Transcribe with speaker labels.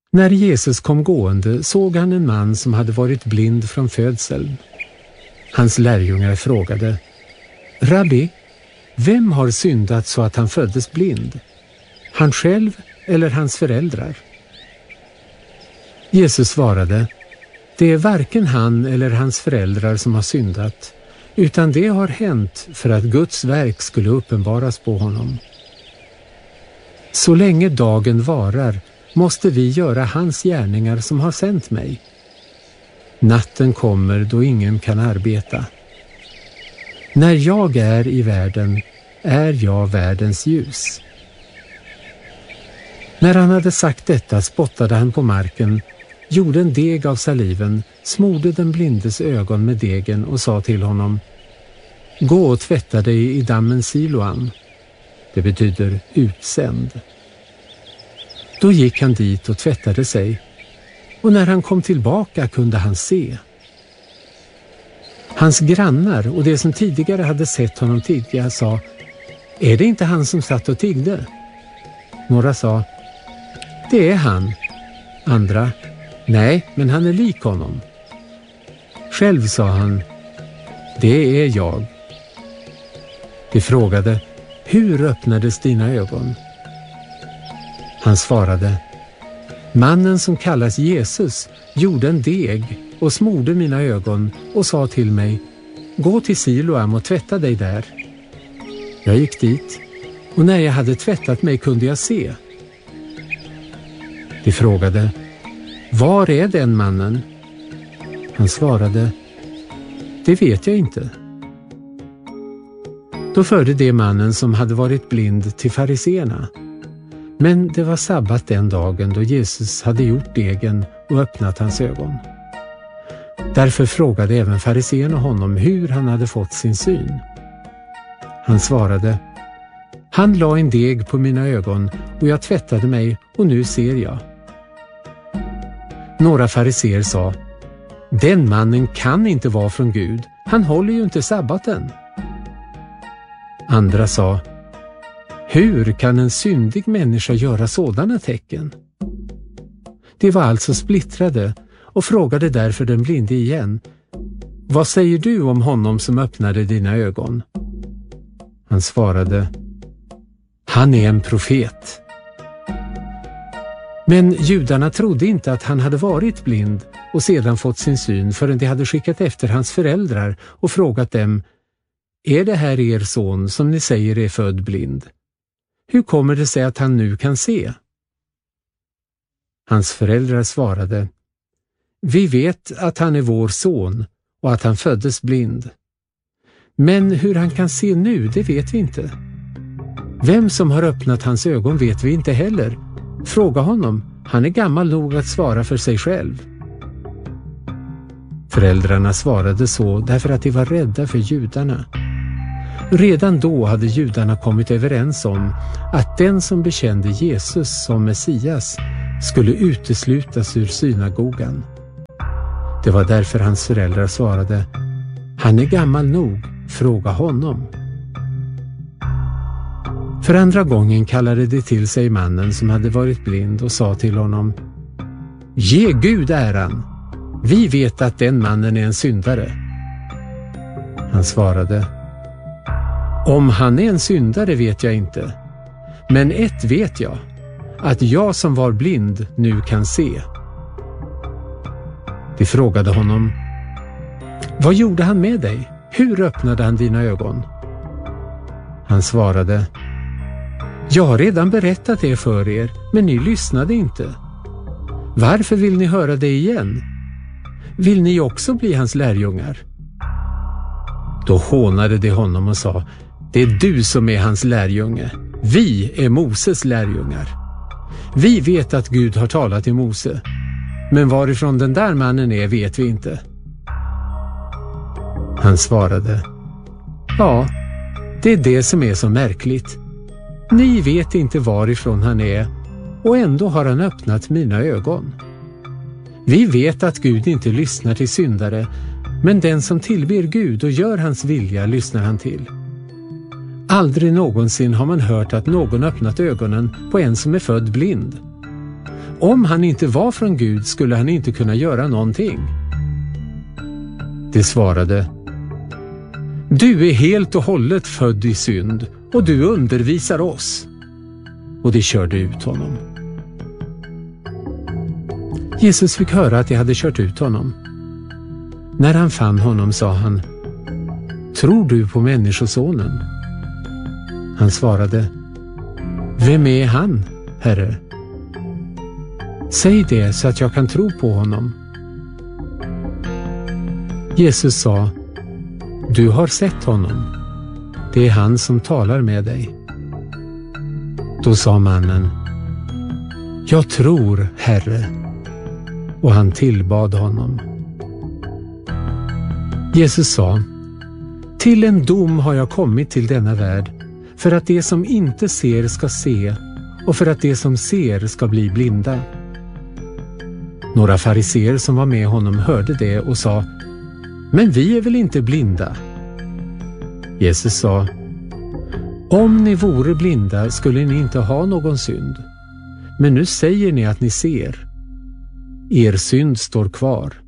Speaker 1: När Jesus kom gående såg han en man som hade varit blind från födseln. Hans lärjungar frågade: Rabbi, vem har syndat så att han föddes blind? Han själv eller hans föräldrar? Jesus svarade: Det är varken han eller hans föräldrar som har syndat, utan det har hänt för att Guds verk skulle uppenbaras på honom. Så länge dagen varar måste vi göra hans gärningar som har sänt mig. Natten kommer då ingen kan arbeta. När jag är i världen är jag världens ljus. När han hade sagt detta spottade han på marken, gjorde en deg av saliven, smorde den blindes ögon med degen och sa till honom: Gå och tvätta dig i dammen Siloam. Det betyder utsänd. Då gick han dit och tvättade sig, och när han kom tillbaka kunde han se. Hans grannar och de som tidigare hade sett honom tigga sa: Är det inte han som satt och tiggde? Några sa: Det är han. Andra: Nej, men han är lik honom. Själv sa han: Det är jag. De frågade: Hur öppnades dina ögon? Han svarade: Mannen som kallas Jesus gjorde en deg och smorde mina ögon och sa till mig: Gå till Siloam och tvätta dig där. Jag gick dit, och när jag hade tvättat mig kunde jag se. De frågade: Var är den mannen? Han svarade: Det vet jag inte. Då förde de mannen som hade varit blind till fariseerna. Men det var sabbat den dagen då Jesus hade gjort degen och öppnat hans ögon. Därför frågade även fariseerna honom hur han hade fått sin syn. Han svarade: Han la en deg på mina ögon och jag tvättade mig och nu ser jag. Några fariseer sa: Den mannen kan inte vara från Gud, han håller ju inte sabbaten. Andra sa: Hur kan en syndig människa göra sådana tecken? De var alltså splittrade och frågade därför den blinde igen: Vad säger du om honom som öppnade dina ögon? Han svarade: Han är en profet. Men judarna trodde inte att han hade varit blind och sedan fått sin syn förrän de hade skickat efter hans föräldrar och frågat dem: Är det här er son som ni säger är född blind? Hur kommer det sig att han nu kan se? Hans föräldrar svarade: Vi vet att han är vår son och att han föddes blind. Men hur han kan se nu, det vet vi inte. Vem som har öppnat hans ögon vet vi inte heller. Fråga honom, han är gammal nog att svara för sig själv. Föräldrarna svarade så därför att de var rädda för judarna. Redan då hade judarna kommit överens om att den som bekände Jesus som Messias skulle uteslutas ur synagogan. Det var därför hans föräldrar svarade: Han är gammal nog, fråga honom. För andra gången kallade de till sig mannen som hade varit blind och sa till honom: Ge Gud äran! Vi vet att den mannen är en syndare. Han svarade: Om han är en syndare vet jag inte, men ett vet jag, att jag som var blind nu kan se. De frågade honom: Vad gjorde han med dig? Hur öppnade han dina ögon? Han svarade: Jag har redan berättat det för er, men ni lyssnade inte. Varför vill ni höra det igen? Vill ni också bli hans lärjungar? Då hånade de honom och sa: Det är du som är hans lärjunge. Vi är Moses lärjungar. Vi vet att Gud har talat till Mose, men varifrån den där mannen är vet vi inte. Han svarade: Ja, det är det som är så märkligt. Ni vet inte varifrån han är, och ändå har han öppnat mina ögon. Vi vet att Gud inte lyssnar till syndare, men den som tillber Gud och gör hans vilja lyssnar han till. Aldrig någonsin har man hört att någon öppnat ögonen på en som är född blind. Om han inte var från Gud skulle han inte kunna göra någonting. De svarade: Du är helt och hållet född i synd och du undervisar oss. Och de körde ut honom. Jesus fick höra att de hade kört ut honom. När han fann honom sa han: Tror du på Människosonen? Han svarade: Vem är han, Herre? Säg det så att jag kan tro på honom. Jesus sa: Du har sett honom. Det är han som talar med dig. Då sa mannen: Jag tror, Herre. Och han tillbad honom. Jesus sa: Till en dom har jag kommit till denna värld, för att det som inte ser ska se och för att det som ser ska bli blinda. Några fariseer som var med honom hörde det och sa: Men vi är väl inte blinda? Jesus sa: Om ni vore blinda skulle ni inte ha någon synd. Men nu säger ni att ni ser. Er synd står kvar.